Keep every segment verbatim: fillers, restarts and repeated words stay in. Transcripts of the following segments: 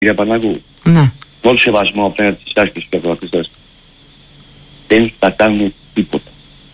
κυρία Παναγού. Ναι. Με όλο σεβασμό απέναντι στις άσκησης και ακροατές, δεν θα κάνουν τίποτα.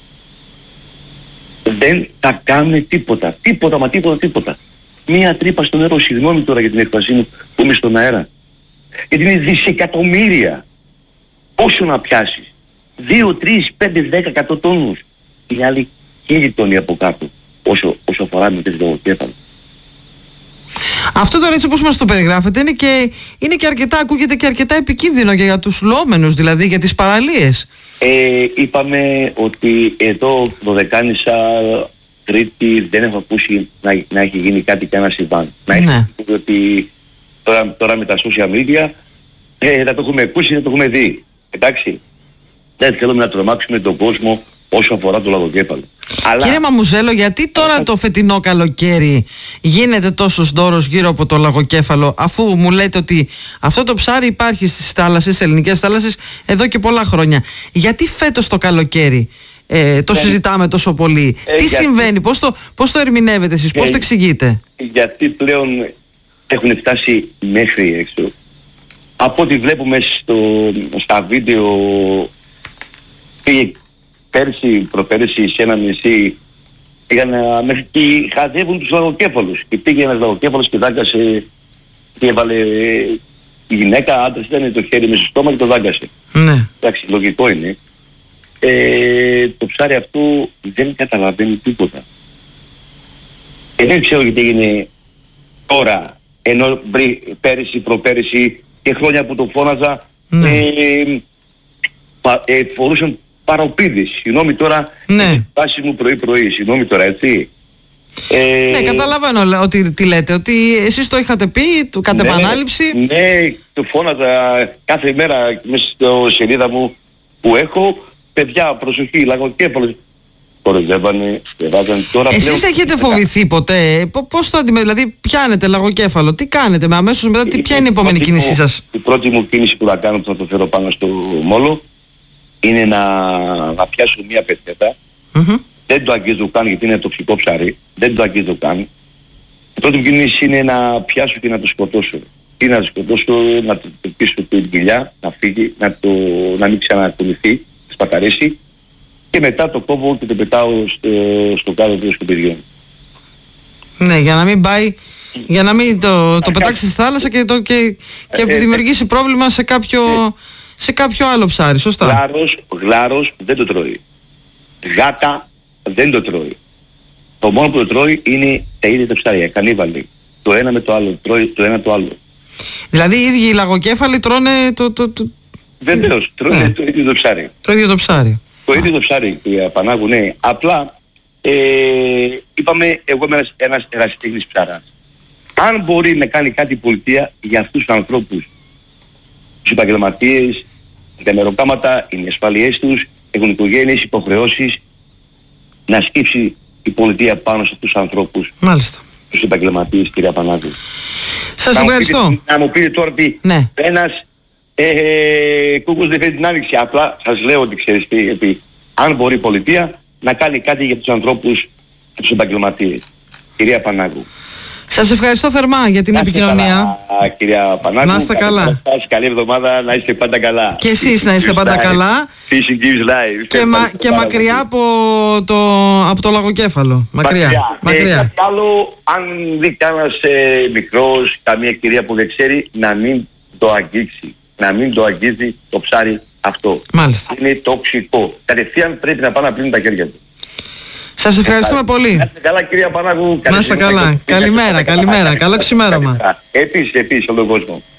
Δεν θα κάνουν τίποτα. Τίποτα, μα τίποτα, τίποτα. Μία τρύπα στο νερό, συγγνώμη τώρα για την έκφρασή μου που είμαι στον αέρα. Γιατί είναι δισεκατομμύρια. Όσο να πιάσεις. Δύο, τρεις, πέντε, δέκα, εκατό τόνους. Οι άλλοι χίλιοι τόνοι από κάτω. Όσο, όσο αφορά με τέτοιο λογοκέφαλο. Αυτό τώρα έτσι όπως μας το περιγράφετε είναι και, είναι και αρκετά, ακούγεται και αρκετά επικίνδυνο και για τους λόμενους, δηλαδή για τις παραλίες. Ε, είπαμε ότι εδώ Δωδεκάνησα, Κρήτη δεν έχω ακούσει να, να έχει γίνει κάτι και ένα συμβάν. Να έχει Ναι. πει ότι τώρα, τώρα με τα social media ε, θα το έχουμε ακούσει, θα το έχουμε δει. Εντάξει. Δεν θέλουμε να τρομάξουμε τον κόσμο όσο αφορά το λαγοκέφαλο. Αλλά... Κύριε Μαμουζέλο, γιατί τώρα το φετινό καλοκαίρι γίνεται τόσος δώρος γύρω από το λαγοκέφαλο, αφού μου λέτε ότι αυτό το ψάρι υπάρχει στις θάλασσες, στις ελληνικές θάλασσες εδώ και πολλά χρόνια. Γιατί φέτος το καλοκαίρι ε, το ε, συζητάμε τόσο πολύ? ε, Τι γιατί... συμβαίνει, πώς το, πώς το ερμηνεύετε εσείς, πώς ε, το εξηγείτε? Γιατί πλέον έχουν φτάσει μέχρι έξω. Από ό,τι βλέπουμε στο, στα βίντεο πήγε πέρσι, προπέρσι σε ένα νησί, πήγαν μέχρι και χαδεύουν τους λαγοκέφαλους. Και πήγε ένας λαγοκέφαλος και δάγκασε και έβαλε η γυναίκα, άντρας, ήταν το χέρι μέσα στο στόμα και το δάγκασε. Ναι. Εντάξει, λογικό είναι. Ε, το ψάρι αυτό δεν καταλαβαίνει τίποτα. Και δεν ξέρω γιατί έγινε τώρα, ενώ πέρυσι, προπέρυσι και χρόνια που το φώναζα, ναι. ε, πα, ε, φορούσαν παροπίδης. Συγγνώμη τώρα, ναι. βάση μου πρωί-πρωί, συγγνώμη τώρα, έτσι. Ε, ναι, καταλαβαίνω ότι τι λέτε, ότι εσείς το είχατε πει, του κατ' ναι, επανάληψη. Ναι, το φώναζα κάθε μέρα μέσα στο σελίδα μου που έχω, παιδιά, προσοχή, λαγοκέφαλος. Κοροϊδεύανε, βάζανε τώρα. Εσείς πλέον... έχετε φοβηθεί ποτέ? Πώς το αντιμετωπίζετε? Δηλαδή πιάνετε λαγοκέφαλο, τι κάνετε με αμέσως μετά, τι, ποια είναι η επόμενη κίνησή σας? Η πρώτη μου κίνηση που θα κάνω, που θα το φέρω πάνω στο μόλο, είναι να, να πιάσω μια πετσέτα. Mm-hmm. Δεν το αγγίζω καν γιατί είναι τοξικό ψάρι. Δεν το αγγίζω καν. Η πρώτη μου κίνηση είναι να πιάσω και να το σκοτώσω. Ή να το σκοτώσω, να το πίσω την κοιλιά, να φύγει, να, το, να μην ξανακολληθεί, να σπαταρίσει. Και μετά το κόβω και το πετάω στο, στο κάδο του σκουπιδιών. Ναι, για να μην πάει, για να μην το, το πετάξει στη θάλασσα και, το, και, και ε, δημιουργήσει πρόβλημα σε κάποιο, ε, σε κάποιο άλλο ψάρι, σωστά? Γλάρος, γλάρος δεν το τρώει. Γάτα δεν το τρώει. Το μόνο που το τρώει είναι τα ίδια τα ψάρια, κανίβαλοι. Το ένα με το άλλο, τρώει το ένα το άλλο. Δηλαδή οι ίδιοι οι λαγοκέφαλοι τρώνε το... το, το... Βεβαίως, τρώνε ναι. το ίδιο το ψάρι. Το ίδιο το ψάρι. Το ίδιο το ψάρι, κυρία Πανάγου, ναι. Απλά, ε, είπαμε, εγώ είμαι ένας, ένας ερασιτέχνης ψάρας. Αν μπορεί να κάνει κάτι η πολιτεία για αυτούς τους ανθρώπους, τους επαγγελματίες, τα μεροκάματα, οι ασφαλιές τους, έχουν οικογένειες, υποχρεώσεις, να σκύψει η πολιτεία πάνω σε αυτούς τους ανθρώπους. Μάλιστα. Τους επαγγελματίες, κυρία Πανάγου. Σας να ευχαριστώ. Μου πείτε, να μου πείτε τώρα ότι ναι. ένας ε, κούκκος δεν φέρει την άνοιξη. Απλά σας λέω ότι ξέρεις τι, ότι αν μπορεί η πολιτεία να κάνει κάτι για τους ανθρώπους και τους επαγγελματίες. Κυρία Πανάγου. Σας ευχαριστώ θερμά για την να επικοινωνία. Καλά, κυρία Πανάγου. Να είστε καλά. Καλή εβδομάδα, να είστε πάντα καλά. Και εσείς να είστε πάντα καλά. Fishing gives life. Και, μα, και μακριά από το, από το λαγοκέφαλο. Μακριά. Μακριά. μακριά. Ε, κάτι άλλο, αν δει κανένας ε, μικρός, καμία κυρία που δεν ξέρει, να μην το αγγίξει. Να μην το αγγίζει το ψάρι αυτό. Μάλιστα. Είναι τοξικό. Κατευθείαν πρέπει να πάνε να πλύνουν τα χέρια του. Σας ευχαριστούμε πολύ. Να είστε καλά, κυρία Πανάγου. Να είστε καλά. Καλημέρα, καλημέρα. Καλό ξημέρωμα. Επίσης, επίσης, όλο τον κόσμο.